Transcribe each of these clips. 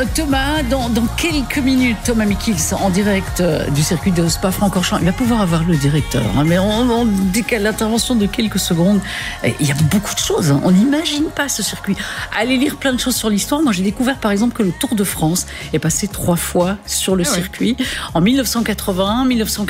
Thomas, dans quelques minutes, Thomas Mikils en direct du circuit de Spa-Francorchamps. Il va pouvoir avoir le directeur, mais on décale l'intervention de quelques secondes. Il y a beaucoup de choses, on n'imagine pas ce circuit. Allez lire plein de choses sur l'histoire. Moi, j'ai découvert par exemple que le Tour de France est passé 3 fois sur le circuit, en 1981,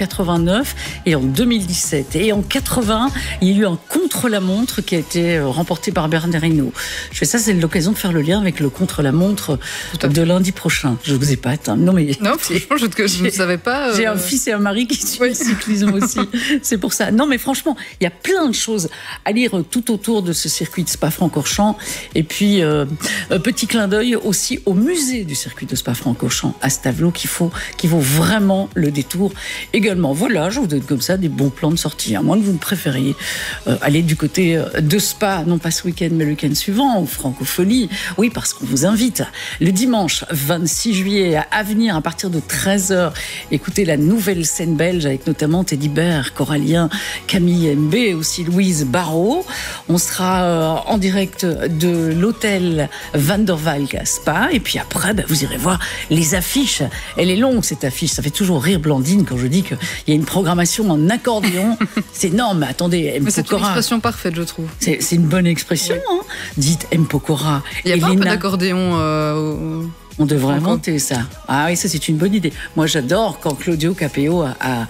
1989 et en 2017. Et en 80, il y a eu un contre-la-montre qui a été remporté par Bernard Hinault. Je fais ça, c'est l'occasion de faire le lien avec le contre-la-montre de lundi prochain. Je vous épate. Non, franchement, je ne savais pas. J'ai un fils et un mari qui suivent le cyclisme aussi. C'est pour ça. Non, mais franchement, il y a plein de choses à lire tout autour de ce circuit de Spa-Francorchamps. Et puis, petit clin d'œil aussi au musée du circuit de Spa-Francorchamps à Stavelot qui vaut vraiment le détour également. Voilà, je vous donne comme ça des bons plans de sortie. À moins que vous préfériez aller du côté de Spa, non pas ce week-end, mais le week-end suivant, au Francophonie. Oui, parce qu'on vous invite le dimanche 26 juillet à venir à partir de 13h écouter la nouvelle scène belge avec notamment Teddy Bear, Corallien, Camille MB, aussi Louise Barrault. On sera en direct de l'hôtel Van der Valk à Spa et puis après vous irez voir les affiches. Elle est longue cette affiche, ça fait toujours rire Blandine quand je dis qu'il y a une programmation en accordéon. C'est énorme, mais attendez, mais c'est une expression parfaite, je trouve. C'est une bonne expression, hein. Dites M. Pokora. Il n'y a pas un peu d'accordéon On devrait inventer ça. Ah oui, ça c'est une bonne idée. Moi j'adore quand Claudio Capéo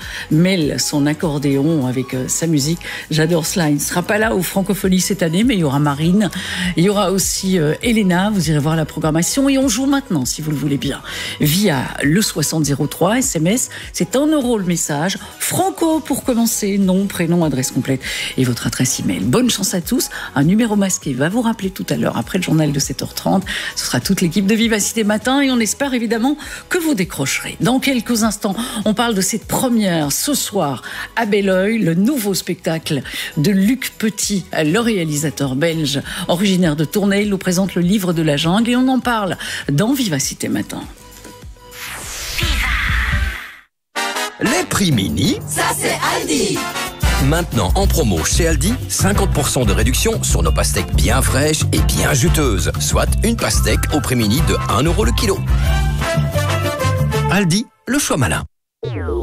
mêle son accordéon avec sa musique. J'adore cela. Il ne sera pas là aux Francophonies cette année, mais il y aura Marine. Il y aura aussi Elena. Vous irez voir la programmation. Et on joue maintenant, si vous le voulez bien, via le 6003 SMS. C'est 1 € le message. Franco pour commencer. Nom, prénom, adresse complète et votre adresse email. Bonne chance à tous. Un numéro masqué va vous rappeler tout à l'heure après le journal de 7h30. Ce sera toute l'équipe de Vivacité Matin et on espère évidemment que vous décrocherez. Dans quelques instants, on parle de cette première ce soir à Belleuil, le nouveau spectacle de Luc Petit, le réalisateur belge originaire de Tournai. Il nous présente le livre de la jungle et on en parle dans Vivacité Matin. Les prix mini, ça c'est Aldi. Maintenant en promo chez Aldi, 50% de réduction sur nos pastèques bien fraîches et bien juteuses. Soit une pastèque au prix mini de 1 € le kilo. Aldi, le choix malin.